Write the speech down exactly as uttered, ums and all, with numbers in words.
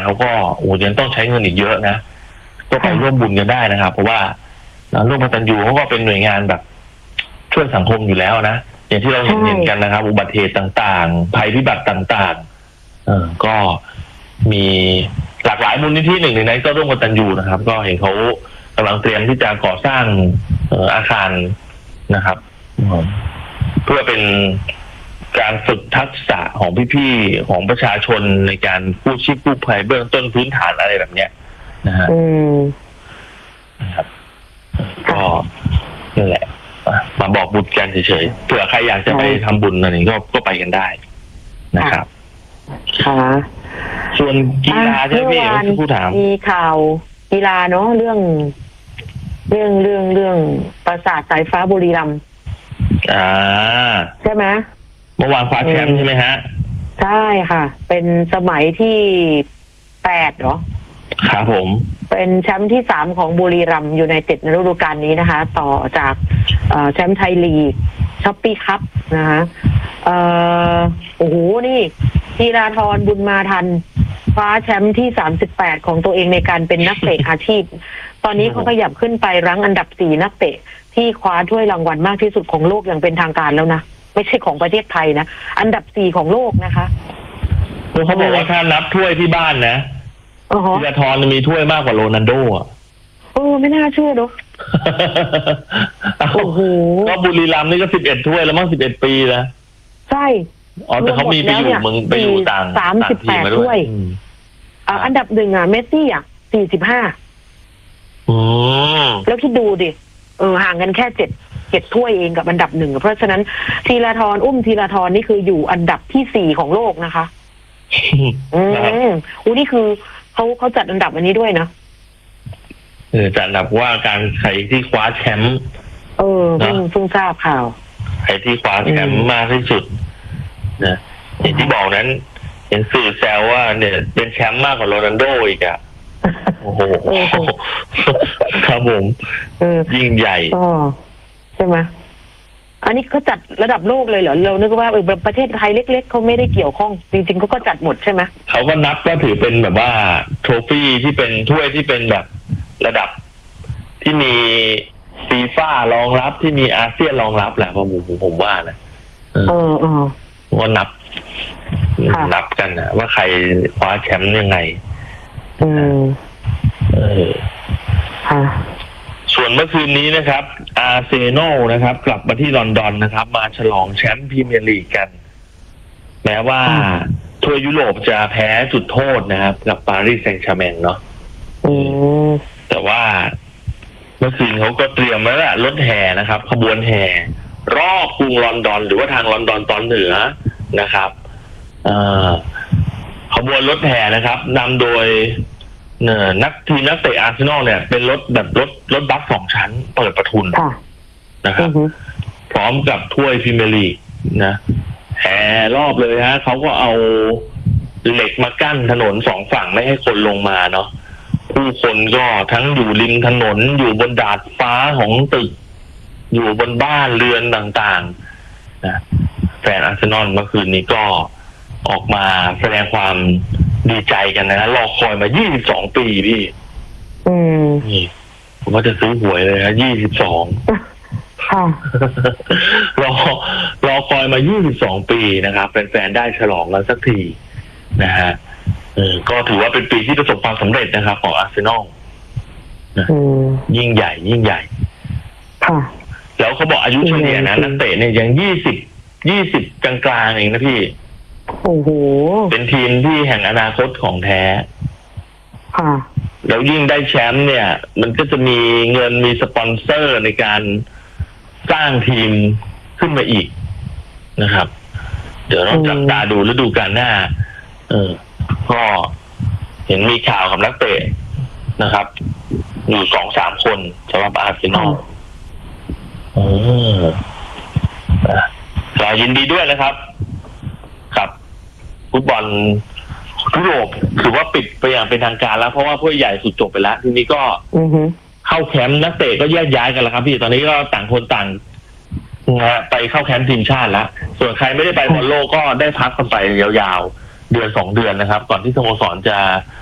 เขาก็โอ้ยังต้องใช้เงินอีกเยอะนะก็ไปร่วมบุญกันได้นะครับเพราะว่าร่วมกตัญญูเขาก็เป็นหน่วยงานแบบช่วยสังคมอยู่แล้วนะอย่างที่เราเห็นเห็นกันนะครับอุบัติเหตุต่างๆภัยพิบัติต่างๆเออก็มีหลากหลายมูลนิธิหนึ่งในนั้นก็ร่วมกตัญญูนะครับก็เห็นเขากำลังเตรียมที่จะก่อสร้างอาคารนะครับเพื่อเป็นการฝึกทักษะของพี่ๆของประชาชนในการกู้ชีพกู้ภัยเบื้องต้นพื้นฐานอะไรแบบเนี้ยนะฮะนะครับก็นี่แหละมาบอกบุญกันเฉยๆเผื่อใครอยากจะไปทำบุญอะไรนี้ก็ก็ไปกันได้นะครับค่ะส่วนกีฬาใช่ไหมพี่ผู้ถามมีข่าวกีฬาเนาะเรื่องเรื่องเรื่องเรื่องปราสาทสายฟ้าบุรีรัมย์อ่าใช่ไหมเมื่อวานคว้าแชมป์ใช่ไหมฮะใช่ค่ะเป็นสมัยที่แปดเหรอครับผมเป็นแชมป์ที่สามของบุรีรัมย์ยูไนเต็ดในฤดูกาลนี้นะคะต่อจากแชมป์ไทยลีกช้อปปี้คัพนะคะเอ่อโอ้โหนี่ธีราธรบุญมาทันคว้าแชมป์ที่สามสิบแปดของตัวเองในการเป็นนักเตะอาชีพตอนนี้เขาขยับขึ้นไปรั้งอันดับสี่นักเตะที่คว้าถ้วยรางวัลมากที่สุดของโลกอย่างเป็นทางการแล้วนะไม่ใช่ของประเทศไทยนะอันดับสี่ของโลกนะคะเขาบอกว่าถ้านับถ้วยที่บ้านนะธีรธรมีถ้วยมากกว่าโรนัลโดอ่ะโอ้ไม่น่าเชื่อเนาะโอ้โหก็บุรีรัมย์นี่ก็สิบเอ็ดถ้วยแล้วมั้งสิบเอ็ดปีนะใช่อ๋อแต่เขามีไปอยู่เมืองไปอยู่ต่างสามสิบแปดถ้วยอ่าอันดับหนึ่งอ่ะเมสซี่อ่ะสี่สิบห้าแล้วคิดดูดิเออห่างกันแค่เจ็ดเจ็ดถ้วยเองกับอันดับหนึ่งเพราะฉะนั้นธีรธรอุ้มธีรธรนี่คืออยู่อันดับที่สี่ของโลกนะคะอืมอู้นี่คือเขาเขาจัดอันดับอันนี้ด้วยนะเออจัดอันดับว่าการใครที่คว้าแชมป์เออเพิ่งเพิ่งทราบข่าวใครที่คว้าแชมป์มากที่สุดนะอย่างที่บอกนั้นเห็นสื่อแซวว่าเนี่ยเป็นแชมป์มากกว่าโรนัลโดอีกอ่ะโอ้โหครับผมยิ่งใหญ่ใช่ไหมอันนี้เขาจัดระดับโลกเลยเหรอเรานึกว่าเออประเทศไทยเล็กๆเขาไม่ได้เกี่ยวข้องจริงๆเขาก็จัดหมดใช่ไหมเขาก็นับว่าถือเป็นแบบว่าโทรฟี่ที่เป็นถ้วยที่เป็นแบบระดับที่มีฟีฟ่ารองรับที่มีอาเซียนรองรับแหละผมผมผมว่านะเออเออว่านับนับกันนะว่าใครคว้าแชมป์ยังไงอืมเออค่ะส่วนเมื่อคืนนี้นะครับอาร์เซนอลนะครับกลับมาที่ลอนดอนนะครับมาฉลองแชมป์พรีเมียร์ลีกกันแม้ว่าทัวร์ยุโรปจะแพ้จุดโทษนะครับกับปารีสแซงต์แชร์แมงเนาะแต่ว่าเมื่อคืนเขาก็เตรียมไว้แล้วรถแห่นะครับขบวนแห่รอบกรุงลอนดอนหรือว่าทางลอนดอนตอนเหนือนะครับขบวนรถแห่นะครับนำโดยนักทีมนักเตะอาร์เซนอลเนี่ยเป็นรถแบบรถรถบัสสองชั้นเปิดประทุนนะครับพร้อมกับถ้วยพรีเมียร์ลีกนะแห่รอบเลยฮะเขาก็เอาเหล็กมากั้นถนนสองฝั่งไม่ให้คนลงมาเนาะผู้คนก็ทั้งอยู่ริมถนนอยู่บนดาดฟ้าของตึกอยู่บนบ้านเรือนต่างๆนะแฟนอาร์เซนอลเมื่อคืนนี้ก็ออกมาแสดงความดีใจกันนะรอคอยมายี่สิบสองปีพี่อืมนี่ผมว่าจะซื้อหวยเลยนะยี่สิบสองค่ะรอรอคอยมายี่สิบสองปีนะครับแฟนๆได้ฉลองกันสักทีนะฮะเออก็ถือว่าเป็นปีที่ประสบความสำเร็จนะครับของอาร์เซนอลนะยิ่งใหญ่ยิ่งใหญ่ค่ะแล้วเขาบอกอายุเฉลี่ยนะนักเตะเนี่ยยังยี่สิบยี่สิบกลางๆเองนะพี่โอ้โหเป็นทีมที่แห่งอนาคตของแท้ค่ะแล้วยิ่งได้แชมป์เนี่ยมันก็จะมีเงินมีสปอนเซอร์ในการสร้างทีมขึ้นมาอีกนะครับเดี๋ยวเราจับตาดูฤดูกาลหน้าเออก็เห็นมีข่าวกับนักเตะนะครับอยู่สองสามคนสำหรับอาร์เซนอลเออก็ยินดีด้วยนะครับครับฟุตบอลยุโรปถือว่าปิดไปอย่างเป็นทางการแล้วเพราะว่าผู้ใหญ่สุดจบไปแล้วทีนี้ก็เข้าแคมป์นักเตะก็แยกย้ายกันแล้วครับพี่ตอนนี้ก็ต่างคนต่างนะไปเข้าแคมป์ทีมชาติแล้วส่วนใครไม่ได้ไปบอลโลกก็ได้พักกันไปยาวๆเดือนสองเดือนนะครับก่อนที่สโมสรจะ